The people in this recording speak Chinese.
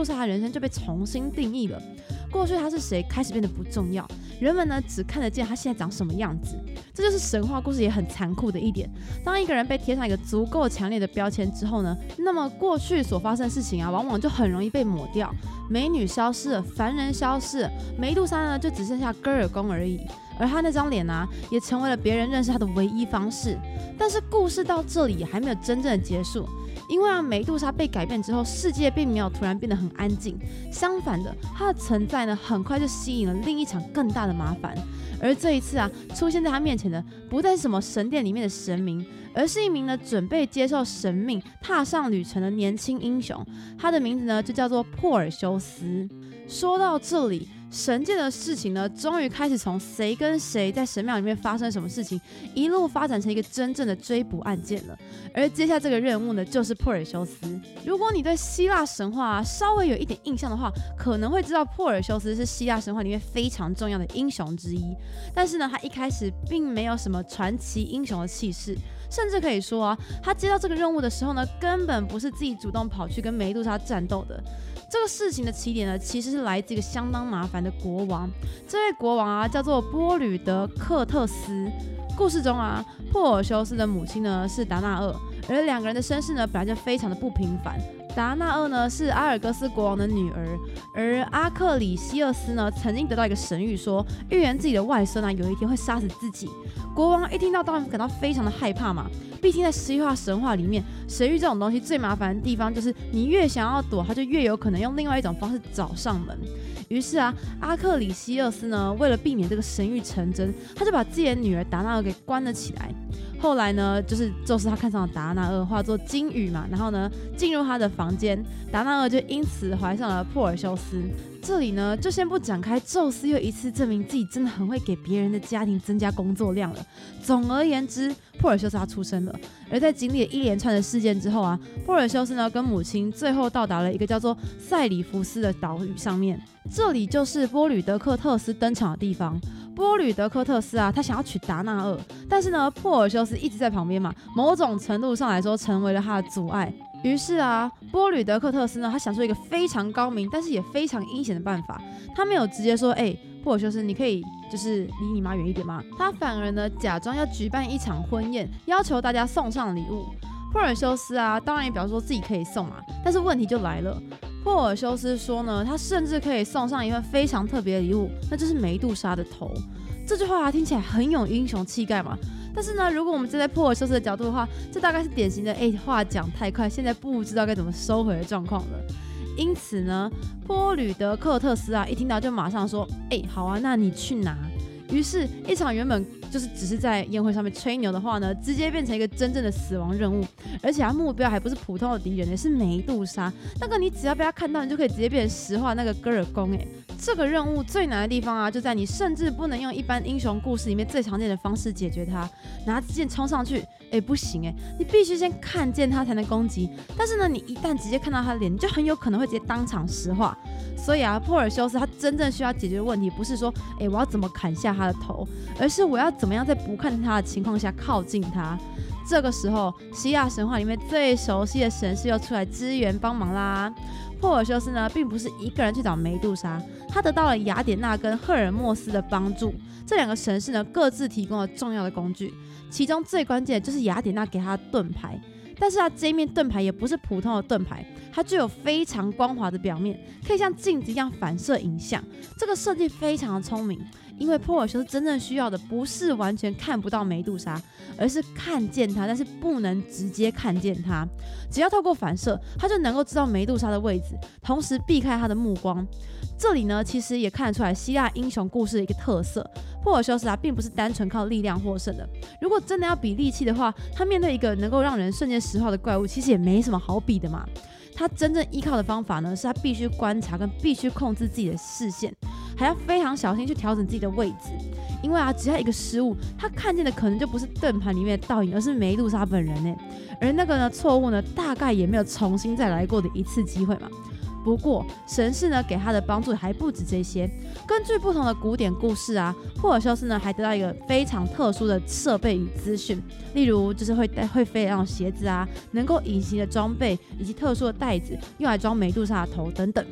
杜莎的人生就被重新定义了。过去她是谁开始变得不重要，人们呢只看得见她现在长什么样子。这就是神话故事也很残酷的一点。当一个人被贴上一个足够强烈的标签之后呢，那么过去所发生的事情啊，往往就很容易被抹掉。美女消失了，凡人消失了，梅杜莎呢就只剩下戈尔宫而已。而她那张脸啊，也成为了别人认识她的唯一方式。但是故事到这里还没有真正的结束。因为梅杜莎被改变之后，世界并没有突然变得很安静，相反的，她的存在呢，很快就吸引了另一场更大的麻烦。而这一次啊，出现在她面前的不再是什么神殿里面的神明，而是一名呢准备接受神命、踏上旅程的年轻英雄。他的名字呢就叫做珀尔修斯。说到这里，神界的事情呢，终于开始从谁跟谁在神庙里面发生什么事情，一路发展成一个真正的追捕案件了。而接下这个任务呢，就是珀尔修斯。如果你对希腊神话稍微有一点印象的话，可能会知道珀尔修斯是希腊神话里面非常重要的英雄之一。但是呢，他一开始并没有什么传奇英雄的气势，甚至可以说啊，他接到这个任务的时候呢，根本不是自己主动跑去跟梅杜莎战斗的。这个事情的起点呢，其实是来自一个相当麻烦的国王。这位国王啊，叫做波吕德克特斯。故事中啊，珀尔修斯的母亲呢是达纳厄，而两个人的身世呢本来就非常的不平凡。达纳厄呢是阿尔戈斯国王的女儿，而阿克里西厄斯呢曾经得到一个神谕，说预言自己的外孙有一天会杀死自己。国王一听到当然感到非常的害怕嘛，毕竟在希腊神话里面，神谕这种东西最麻烦的地方就是你越想要躲，他就越有可能用另外一种方式找上门。于是啊，阿克里西厄斯呢为了避免这个神谕成真，他就把自己的女儿达纳厄给关了起来。后来呢，就是宙斯他看上了达纳厄，化作金羽嘛，然后呢进入他的房间，达纳厄就因此怀上了珀尔修斯。这里呢就先不展开，宙斯又一次证明自己真的很会给别人的家庭增加工作量了。总而言之，珀尔修斯他出生了，而在经历了一连串的事件之后啊，珀尔修斯呢跟母亲最后到达了一个叫做塞里福斯的岛屿上面，这里就是波吕德克特斯登场的地方。波吕德克特斯啊，他想要娶达纳厄，但是呢，珀尔修斯一直在旁边嘛，某种程度上来说成为了他的阻碍。于是啊，波吕德克特斯呢，他想出一个非常高明，但是也非常阴险的办法。他没有直接说，珀尔修斯，你可以就是离你妈远一点吗？他反而呢，假装要举办一场婚宴，要求大家送上礼物。珀尔修斯啊，当然也表示说自己可以送嘛，但是问题就来了。珀尔修斯说呢，他甚至可以送上一份非常特别的礼物，那就是梅杜莎的头。这句话听起来很有英雄气概嘛，但是呢，如果我们站在珀尔修斯的角度的话，这大概是典型的话讲太快，现在不知道该怎么收回的状况了。因此呢，波吕德克特斯啊，一听到就马上说，好啊，那你去拿。于是，一场原本就是只是在宴会上面吹牛的话呢，直接变成一个真正的死亡任务，而且他目标还不是普通的敌人，也是梅杜莎。那个你只要被他看到，你就可以直接变成石化那个戈尔宫。这个任务最难的地方啊，就在你甚至不能用一般英雄故事里面最常见的方式解决它，拿剑冲上去，不行你必须先看见他才能攻击。但是呢，你一旦直接看到他的脸，你就很有可能会直接当场石化。所以啊，珀尔修斯他真正需要解决的问题，不是说我要怎么砍下他的头，而是我要怎么样在不看见他的情况下靠近他。这个时候，希腊神话里面最熟悉的神士又出来支援帮忙啦。珀尔修斯呢，并不是一个人去找梅杜莎，他得到了雅典娜跟赫尔墨斯的帮助。这两个神士呢，各自提供了重要的工具，其中最关键的就是雅典娜给他的盾牌。但是这一面盾牌也不是普通的盾牌，它具有非常光滑的表面，可以像镜子一样反射影像。这个设计非常的聪明，因为珀尔修斯真正需要的不是完全看不到梅杜莎，而是看见她，但是不能直接看见她。只要透过反射，他就能够知道梅杜莎的位置，同时避开她的目光。这里呢，其实也看得出来希腊英雄故事的一个特色。珀尔修斯并不是单纯靠力量获胜的。如果真的要比力气的话，他面对一个能够让人瞬间石化的怪物，其实也没什么好比的嘛。他真正依靠的方法呢，是他必须观察跟必须控制自己的视线，还要非常小心去调整自己的位置。因为只要一个失误，他看见的可能就不是盾牌里面的倒影，而是梅杜莎本人。而那个错误呢，大概也没有重新再来过的一次机会嘛。不过神士呢给他的帮助还不止这些，根据不同的古典故事珀尔修斯呢还得到一个非常特殊的设备与资讯，例如就是会飞的那种鞋子能够隐形的装备，以及特殊的袋子用来装梅杜莎的头等等。